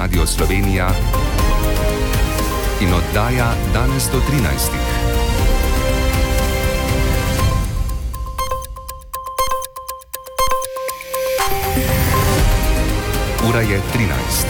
Radio Slovenija in oddaja danes do 13. Ura je 13.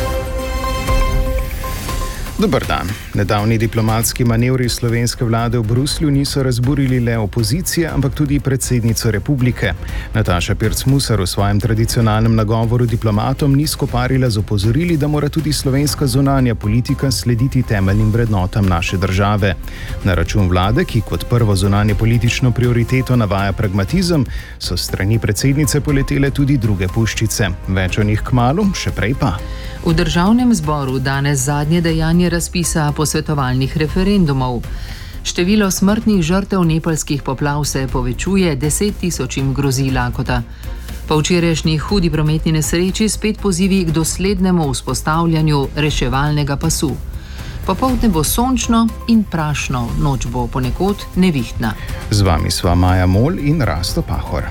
Dober dan. Nedavni diplomatski manevri slovenske vlade v Bruslju niso razburili le opozicije, ampak tudi predsednico republike. Nataša Pirc Musar v svojem tradicionalnem nagovoru diplomatom ni skoparila z opozorili, da mora tudi slovenska zunanja politika slediti temeljnim vrednotam naše države. Na račun vlade, ki kot prvo zunanje politično prioriteto navaja pragmatizem, so s strani predsednice poletele tudi druge puščice. Več o njih kmalu, še prej pa. V državnem zboru danes zadnje dejanje razpisa posvetovalnih referendumov. Število smrtnih žrtev nepalskih poplav se povečuje, 10 tisočim grozi lakota. Po včerajšnji hudi prometni nesreči spet pozivi k doslednemu vzpostavljanju reševalnega pasu. Popoldne bo sončno in prašno, noč bo ponekod nevihtna. Z vami sva Maja Mol in Rasto Pahor.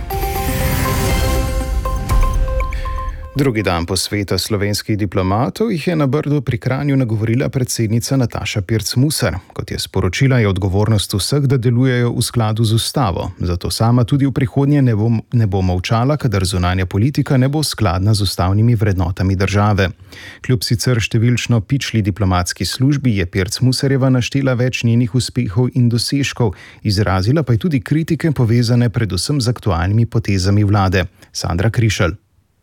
Drugi dan posveta slovenskih diplomatov jih je na Brdu pri Kranju nagovorila predsednica Nataša Pirc Musar. Kot je sporočila, je odgovornost vseh, da delujejo v skladu z ustavo. Zato sama tudi v prihodnje ne bo molčala, kadar zunanja politika ne bo skladna z ustavnimi vrednotami države. Kljub sicer številčno pičli diplomatski službi je Pirc Musarjeva naštela več njenih uspehov in dosežkov, izrazila pa je tudi kritike povezane predvsem z aktualnimi potezami vlade. Sandra Krišelj.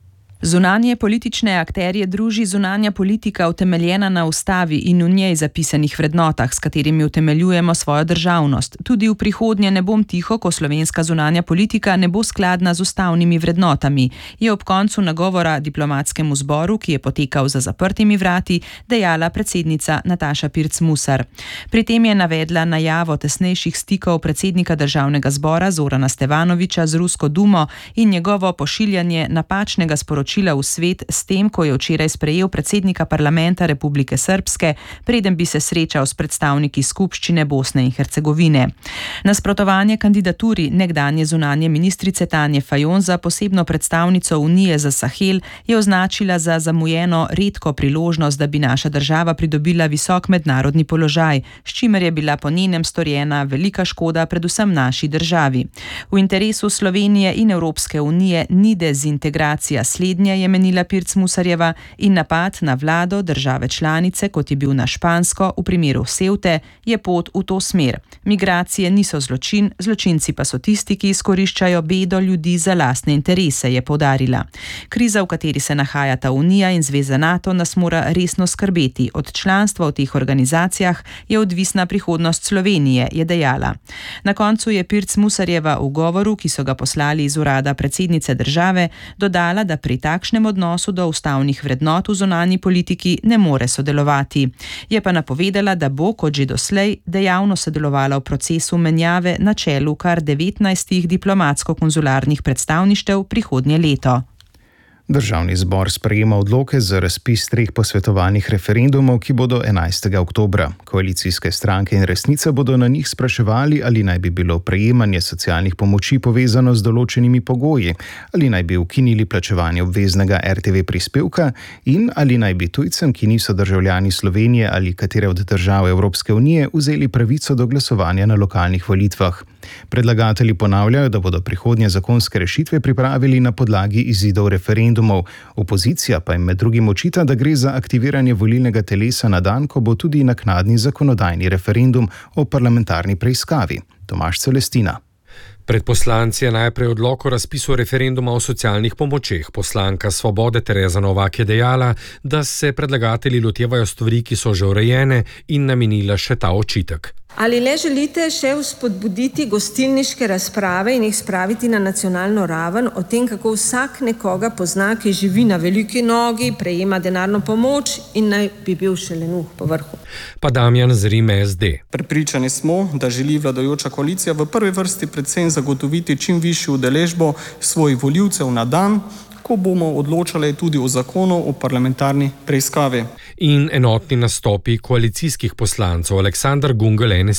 Zunanje politične akterje druži zunanja politika utemeljena na ustavi in v njej zapisanih vrednotah, s katerimi utemeljujemo svojo državnost. Tudi v prihodnje ne bom tiho, ko slovenska zunanja politika ne bo skladna z ustavnimi vrednotami, je ob koncu nagovora diplomatskemu zboru, ki je potekal za zaprtimi vrati, dejala predsednica Nataša Pirc Musar. Pri tem je navedla najavo tesnejših stikov predsednika državnega zbora Zorana Stevanovića z Rusko dumo in njegovo pošiljanje napačnega sporočila v svet s tem, ko je včeraj sprejel predsednika parlamenta Republike Srpske, preden bi se srečal s predstavniki skupščine Bosne in Hercegovine. Nasprotovanje kandidaturi nekdanje zunanje ministrice Tanje Fajon za posebno predstavnico Unije za Sahel je označila za zamujeno redko priložnost, da bi naša država pridobila visok mednarodni položaj, s čimer je bila po njenem storjena velika škoda predvsem naši državi. V interesu Slovenije in Evropske unije ni dezintegracija slednje, je menila Pirc Musarjeva, in napad na vlado države članice, kot je bil na Špansko v primeru Cevte, je pot v to smer. Migracije niso zločin, zločinci pa so tisti, ki izkoriščajo bedo ljudi za lastne interese, je poudarila. Kriza, v kateri se nahajata Unija in Zveza NATO, nas mora resno skrbeti. Od članstva v teh organizacijah je odvisna prihodnost Slovenije, je dejala. Na koncu je Pirc Musarjeva v govoru, ki so ga poslali iz urada predsednice države, dodala, da pri takšnem odnosu do ustavnih vrednot v zunanji politiki ne more sodelovati. Je pa napovedala, da bo, kot že doslej, dejavno sodelovala v procesu menjave na čelu kar 19 diplomatsko-konzularnih predstavništev prihodnje leto. Državni zbor sprejema odloke za razpis 3 posvetovalnih referendumov, ki bodo 11. oktobra. Koalicijske stranke in Resnica bodo na njih spraševali, ali naj bi bilo prejemanje socialnih pomoči povezano z določenimi pogoji, ali naj bi ukinili plačevanje obveznega RTV prispevka in ali naj bi tujcem, ki niso državljani Slovenije ali katere od držav Evropske unije, vzeli pravico do glasovanja na lokalnih volitvah. Predlagatelji ponavljajo, da bodo prihodnje zakonske rešitve pripravili na podlagi izidov referendumov. Opozicija pa jim med drugim očita, da gre za aktiviranje volilnega telesa na dan, ko bo tudi naknadni zakonodajni referendum o parlamentarni preiskavi. Tomaž Celestina. Pred poslanci je najprej odlok o razpisu referenduma o socialnih pomočeh. Poslanka Svobode Tereza Novak je dejala, da se predlagatelji lotevajo stvari, ki so že urejene, in namenila še ta očitek. Ali le želite še vzpodbuditi gostilniške razprave in jih spraviti na nacionalno raven o tem, kako vsak nekoga pozna, ki živi na veliki nogi, prejema denarno pomoč in naj bi bil še lenuh po vrhu? Pa Damjan Zrim, SD. Prepričani smo, da želi vladajoča koalicija v prvi vrsti predvsem zagotoviti čim višjo udeležbo svojih volivcev na dan, ko bomo odločali tudi o zakonu o parlamentarni preiskavi. In enotni nastopi koalicijskih poslancev. Aleksander Gungel, NSI.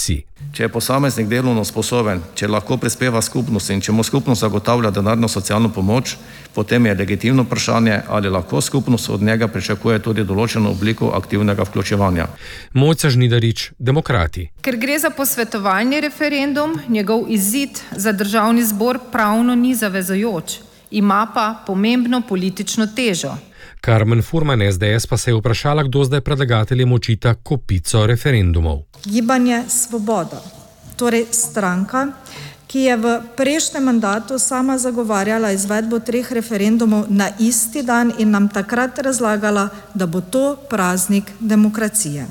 Če je posameznik delovno sposoben, če lahko prispeva skupnosti in če mu skupnost zagotavlja denarno socialno pomoč, potem je legitimno vprašanje, ali lahko skupnost od njega pričakuje tudi določeno obliko aktivnega vključevanja. Mojca Žnidarič, Demokrati. Ker gre za posvetovalni referendum, njegov izid za državni zbor pravno ni zavezujoč, ima pa pomembno politično težo. Karmen Furman SDS pa se je vprašala, kdo zdaj predlagateljem očita kopico referendumov. Gibanje Svoboda, torej stranka, ki je v prejšnjem mandatu sama zagovarjala izvedbo 3 referendumov na isti dan in nam takrat razlagala, da bo to praznik demokracije.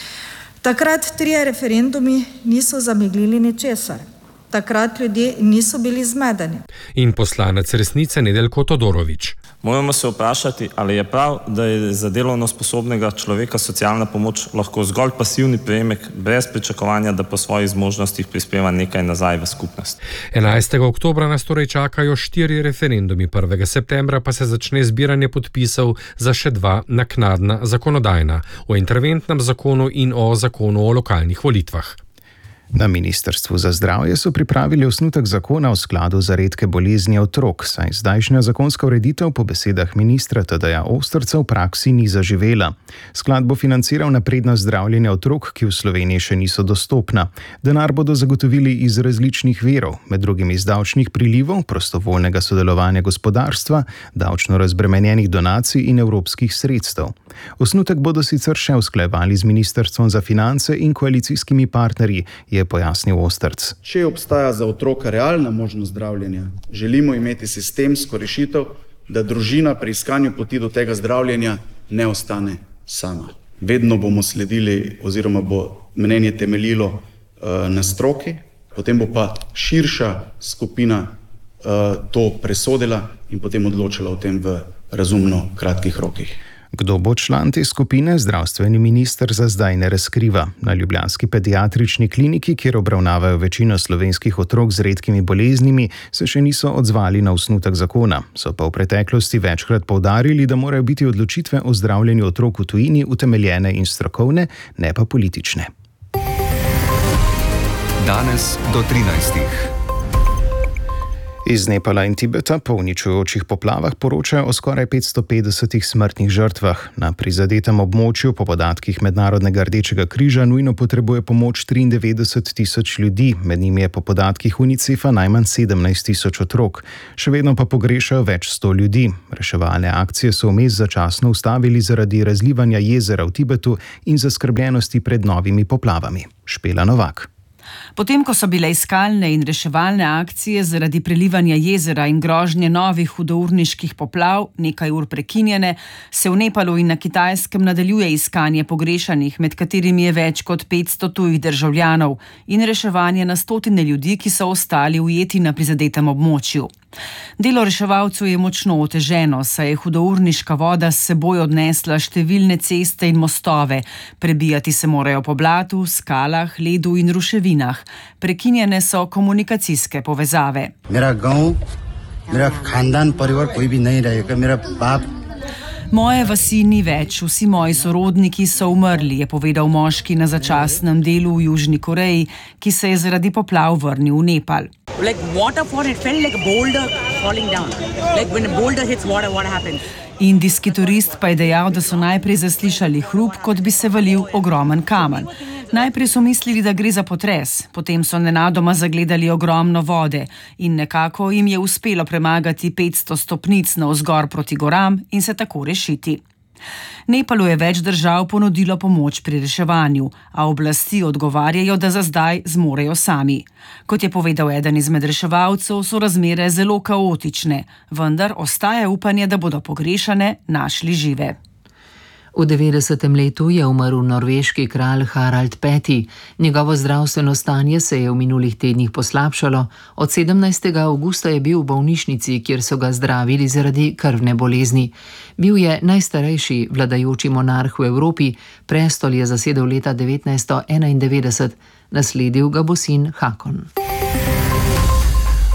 Takrat 3 referendumi niso zameglili ničesar. Takrat ljudje niso bili zmedeni. In poslanec Resnice Nedeljko Todorović. Moramo se vprašati, ali je prav, da je za delovno sposobnega človeka socialna pomoč lahko zgolj pasivni prejemek, brez pričakovanja, da po svojih zmožnostih prispeva nekaj nazaj v skupnost. 11. oktobra nas torej čakajo 4 referendumi, 1. septembra pa se začne zbiranje podpisov za še 2 naknadna zakonodajna, o interventnem zakonu in o zakonu o lokalnih volitvah. Na Ministrstvu za zdravje so pripravili osnutek zakona o skladu za redke bolezni otrok, saj zdajšnja zakonska ureditev po besedah ministra Tadeja Osterca v praksi ni zaživela. Sklad bo financiral napredna zdravljenja otrok, ki v Sloveniji še niso dostopna. Denar bodo zagotovili iz različnih virov, med drugim iz davčnih prilivov, prostovoljnega sodelovanja gospodarstva, davčno razbremenjenih donacij in evropskih sredstev. Osnutek bodo sicer še usklajevali z Ministrstvom za finance in koalicijskimi partnerji, je pojasnil Osterc. Če obstaja za otroka realna možnost zdravljenja, želimo imeti sistemsko rešitev, da družina pri iskanju poti do tega zdravljenja ne ostane sama. Vedno bomo sledili oziroma bo mnenje temeljilo na stroki, potem bo pa širša skupina to presodila in potem odločila o tem v razumno kratkih rokih. Kdo bo član te skupine, zdravstveni minister za zdaj ne razkriva. Na ljubljanski pediatrični kliniki, kjer obravnavajo večino slovenskih otrok z redkimi boleznimi, se še niso odzvali na osnutek zakona. So pa v preteklosti večkrat poudarili, da morajo biti odločitve o zdravljenju otrok v tujini utemeljene in strokovne, ne pa politične. Danes do 13. Iz Nepala in Tibeta po uničujočih poplavah poročajo o skoraj 550 smrtnih žrtvah. Na prizadetem območju po podatkih Mednarodnega rdečega križa nujno potrebuje pomoč 93.000 ljudi, med njimi je po podatkih UNICEF-a najmanj 17.000 otrok. Še vedno pa pogrešajo več 100 ljudi. Reševalne akcije so vmes začasno ustavili zaradi razlivanja jezera v Tibetu in zaskrbljenosti pred novimi poplavami. Špela Novak. Potem, ko so bile iskalne in reševalne akcije zaradi prelivanja jezera in grožnje novih hudourniških poplav nekaj ur prekinjene, se v Nepalu in na Kitajskem nadaljuje iskanje pogrešanih, med katerimi je več kot 500 tujih državljanov, in reševanje na stotine ljudi, ki so ostali ujeti na prizadetem območju. Delo reševalcev je močno oteženo, saj je hudourniška voda s seboj odnesla številne ceste in mostove. Prebijati se morajo po blatu, skalah, ledu in ruševinah. Prekinjene so komunikacijske povezave. Moje vasi ni več, vsi moji sorodniki so umrli, je povedal moški na začasnem delu v Južni Koreji, ki se je zaradi poplav vrnil v Nepal. Indijski turist pa je dejal, da so najprej zaslišali hrup, kot bi se valil ogromen kamen. Najprej so mislili, da gre za potres, potem so nenadoma zagledali ogromno vode in nekako jim je uspelo premagati 500 stopnic navzgor proti goram in se tako rešiti. Nepalu je več držav ponudilo pomoč pri reševanju, a oblasti odgovarjajo, da za zdaj zmorejo sami. Kot je povedal eden izmed reševalcev, so razmere zelo kaotične, vendar ostaja upanje, da bodo pogrešane našli žive. V 90. letu je umrl norveški kralj Harald V. Njegovo zdravstveno stanje se je v minulih tednih poslabšalo. Od 17. avgusta je bil v bolnišnici, kjer so ga zdravili zaradi krvne bolezni. Bil je najstarejši vladajoči monarh v Evropi, prestol je zasedel leta 1991, nasledil ga bo sin Hakon.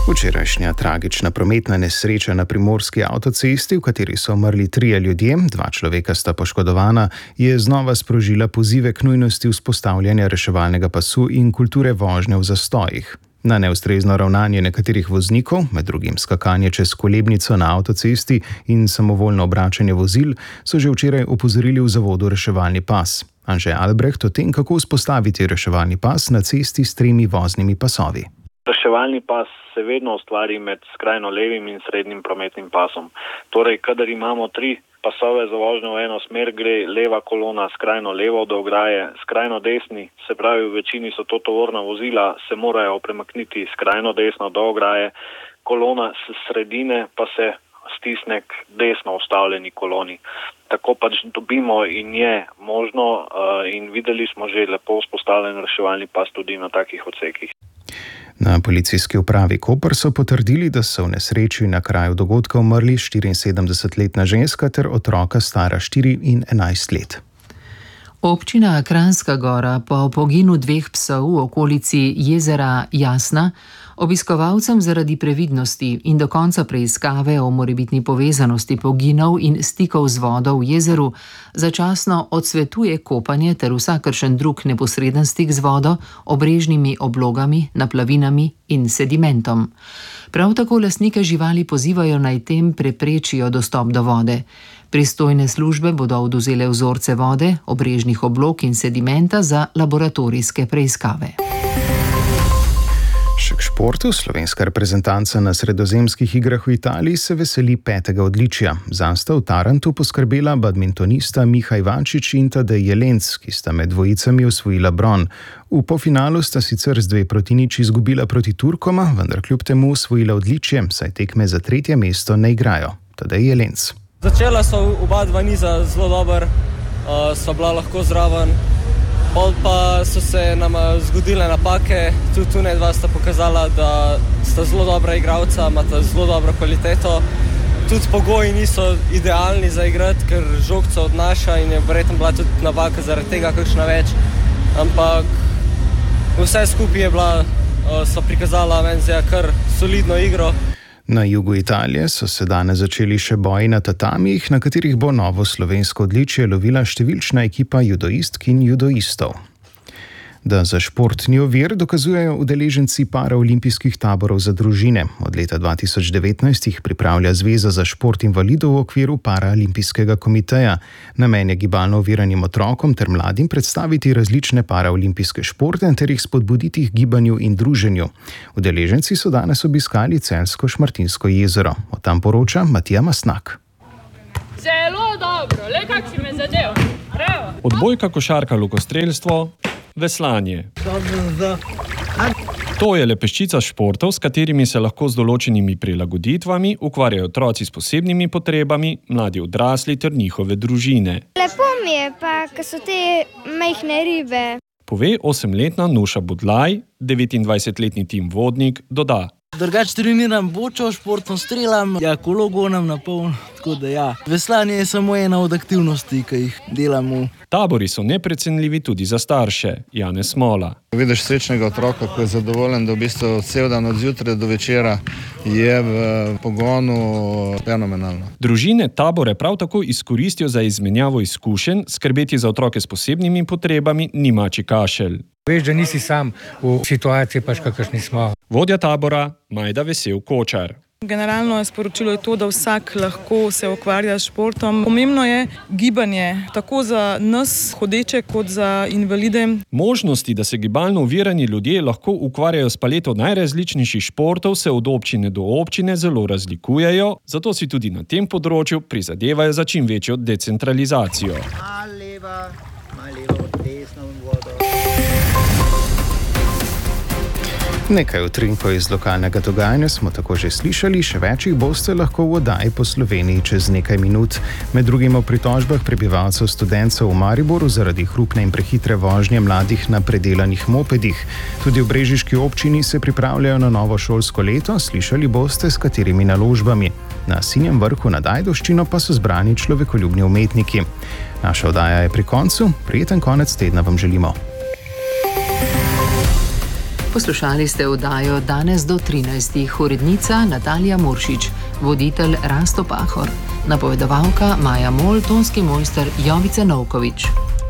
Včerajšnja tragična prometna nesreča na primorski avtocesti, v kateri so umrli 3 ljudje, 2 človeka sta poškodovana, je znova sprožila pozive k nujnosti vzpostavljanja reševalnega pasu in kulture vožnje v zastojih. Na neustrezno ravnanje nekaterih voznikov, med drugim skakanje čez kolebnico na avtocesti in samovoljno obračanje vozil, so že včeraj opozorili v zavodu Reševalni pas. Anže Albrecht o tem, kako vzpostaviti reševalni pas na cesti s 3 voznimi pasovi. Reševalni pas se vedno ustvari med skrajno levim in srednjim prometnim pasom. Torej, kadar imamo 3 pasove za vožnjo v eno smer, gre leva kolona skrajno levo do ograje, skrajno desni, se pravi v večini so to tovorna vozila, se morajo premakniti skrajno desno do ograje, kolona s sredine pa se stisne k desno ustavljeni koloni. Tako pač dobimo in je možno in videli smo že lepo vzpostavljen reševalni pas tudi na takih odsekih. Na policijski upravi Koper so potrdili, da so v nesreči na kraju dogodka umrli 74-letna ženska ter otroka stara 4 in 11 let. Občina Kranjska Gora po poginu 2 psov v okolici jezera Jasna obiskovalcem zaradi previdnosti in do konca preiskave o morebitni povezanosti poginov in stikov z vodo v jezeru začasno odsvetuje kopanje ter vsakršen drug neposreden stik z vodo, obrežnimi oblogami, naplavinami in sedimentom. Prav tako lastnike živali pozivajo naj tem preprečijo dostop do vode. Pristojne službe bodo odvzele vzorce vode, obrežnih oblog in sedimenta za laboratorijske preiskave. Še k športu. Slovenska reprezentanca na sredozemskih igrah v Italiji se veseli 5. odličja. Zanj sta v Tarantu poskrbela badmintonista Miha Ivančič in Tadej Jelenc, ki sta med dvojicami osvojila bron. V polfinalu sta sicer z 2-0 izgubila proti Turkoma, vendar kljub temu osvojila odličje, saj tekme za 3. mesto ne igrajo. Tadej Jelenc. Začela so oba dva niza zelo dober, so bila lahko zraven. Pol pa so se nam zgodile napake, tudi ne dva sta pokazala, da sta zelo dobra igralca, imata zelo dobro kvaliteto. Tudi pogoji niso idealni za igrati, ker žogca odnaša in je verjetno bila tudi napaka zaradi tega kakšna več. Ampak vse skupaj je bila, so prikazala meni zdaj kar solidno igro. Na jugu Italije so se danes začeli še boji na tatamijih, na katerih bo novo slovensko odličje lovila številčna ekipa judoistk in judoistov. Da za šport ni ovir, dokazujejo udeleženci paraolimpijskih taborov za družine. Od leta 2019 jih pripravlja Zveza za šport invalidov v okviru paraolimpijskega komiteja. Namen je gibalno oviranim otrokom ter mladim predstaviti različne paraolimpijske športe ter jih spodbuditi k gibanju in druženju. Udeleženci so danes obiskali celjsko Šmartinsko jezero. Od tam poroča Matija Masnak. Zelo dobro, le kak si me zadev. Odbojka, košarka, lokostrelstvo, veslanje. To je le peščica športov, s katerimi se lahko z določenimi prilagoditvami ukvarjajo otroci s posebnimi potrebami, mladi odrasli ter njihove družine. Lepo mi je pa, ker so te majhne ribe. Pove 8-letna Nuša Budlaj, 29-letni Tim Vodnik doda. Drugače treniram bočo, športno strelam, kolo gonam na poln, tako da ja. Veslanje je samo ena od aktivnosti, ki jih delamo. Tabori so neprecenljivi tudi za starše. Janez Smola. Vidiš srečnega otroka, ko je zadovoljen, da v bistvu cel dan od zjutraj do večera je v pogonu fenomenalno. Družine tabore prav tako izkoristijo za izmenjavo izkušenj, skrbeti za otroke s posebnimi potrebami ni mačji kašelj. Veš, da nisi sam v situaciji, pač kakršni smo. Vodja tabora Majda Vesel Kočar. Generalno je sporočilo to, da vsak lahko se ukvarja s športom. Pomembno je gibanje, tako za nas hodeče kot za invalide. Možnosti, da se gibalno ovirani ljudje lahko ukvarjajo s paleto najrazličnejših športov, se od občine do občine zelo razlikujejo, zato si tudi na tem področju prizadevajo za čim večjo decentralizacijo. Malo levo, desno v vodo. Nekaj utrinkov iz lokalnega dogajanja smo tako že slišali, še več jih boste lahko v oddaji po Sloveniji čez nekaj minut. Med drugim o pritožbah prebivalcev Studencev v Mariboru zaradi hrupne in prehitre vožnje mladih na predelanih mopedih. Tudi v brežiški občini se pripravljajo na novo šolsko leto, slišali boste s katerimi naložbami. Na Sinjem vrhu nad Ajdovščino pa so zbrani človekoljubni umetniki. Naša oddaja je pri koncu, prijeten konec tedna vam želimo. Poslušali ste oddajo Danes do 13. Urednica Natalija Muršič, voditelj Rasto Pahor, napovedovalka Maja Mol, tonski mojster Jovica Novkovič.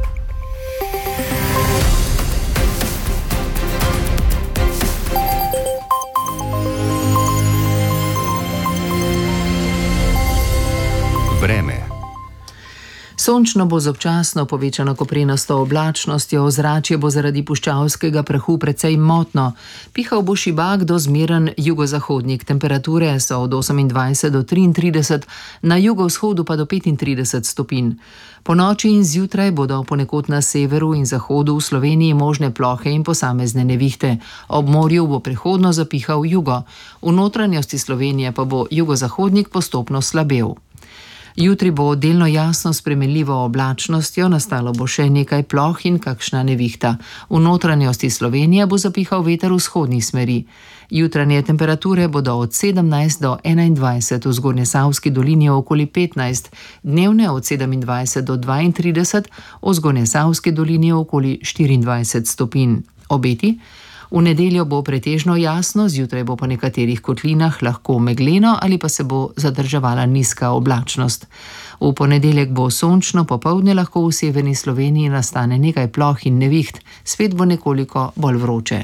Vreme. Sončno bo z občasno povečano koprenasto oblačnostjo, ozračje bo zaradi puščavskega prahu precej motno. Pihal bo šibak do zmeren jugozahodnik, temperature so od 28 do 33, na jugovzhodu pa do 35 stopinj. Po noči in zjutraj bodo ponekod na severu in zahodu v Sloveniji možne plohe in posamezne nevihte. Ob morju bo prehodno zapihal jugo, v notranjosti Slovenije pa bo jugozahodnik postopno slabel. Jutri bo delno jasno s spremenljivo oblačnostjo, nastalo bo še nekaj ploh in kakšna nevihta. V notranjosti Slovenije bo zapihal veter vzhodnih smeri. Jutranje temperature bodo od 17 do 21, v Zgornjesavski dolini okoli 15, dnevne od 27 do 32, v Zgornjesavski dolini okoli 24 stopinj. Obeti? V nedeljo bo pretežno jasno, zjutraj bo po nekaterih kotlinah lahko megleno ali pa se bo zadrževala nizka oblačnost. V ponedeljek bo sončno, popoldne lahko v severni Sloveniji nastane nekaj ploh in neviht, spet bo nekoliko bolj vroče.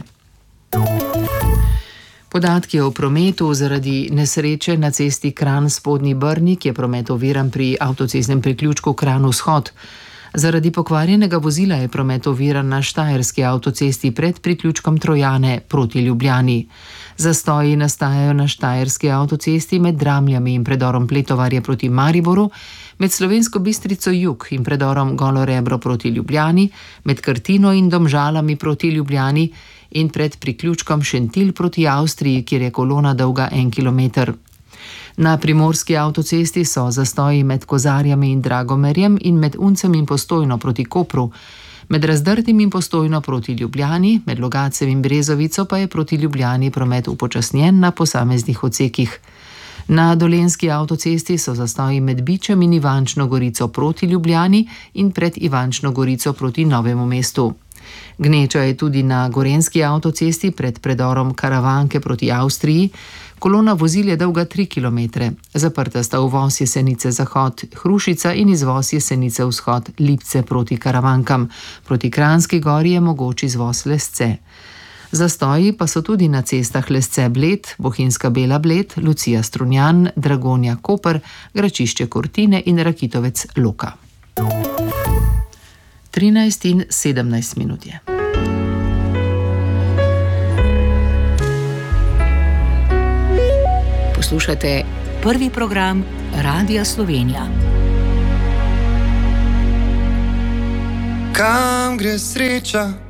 Podatki o prometu zaradi nesreče na cesti Kranj-Spodnji Brnik je promet oviran pri avtocestnem priključku Kranj-Vzhod. Zaradi pokvarjenega vozila je promet oviran na štajerski avtocesti pred priključkom Trojane proti Ljubljani. Zastoji nastajajo na štajerski avtocesti med Dramljami in predorom Pletovarje proti Mariboru, med Slovensko Bistrico jug in predorom Golo Rebro proti Ljubljani, med Krtino in Domžalami proti Ljubljani in pred priključkom Šentilj proti Avstriji, kjer je kolona dolga 1 kilometer. Na primorski avtocesti so zastoji med Kozarjami in Dragomerjem in med Uncem in Postojno proti Kopru, med Razdrtim in Postojno proti Ljubljani, med Logacem in Brezovico pa je proti Ljubljani promet upočasnjen na posameznih odsekih. Na dolenjski avtocesti so zastoji med Bičem in Ivančno Gorico proti Ljubljani in pred Ivančno Gorico proti Novemu mestu. Gneča je tudi na gorenjski avtocesti pred predorom Karavanke proti Avstriji. Kolona vozil je dolga 3 km. Zaprta sta uvoz Jesenice zahod Hrušica in izvoz Jesenice vzhod Lipce proti Karavankam. Proti Kranjski gori je mogoč izvoz Lesce. Zastoji pa so tudi na cestah Lesce Bled, Bohinjska Bela Bled, Lucija Strunjan, Dragonja Koper, Gračišče Kortine in Rakitovec Loka. 13 in 17 minut je. Poslušate prvi program Radia Slovenija. Kam gre sreča?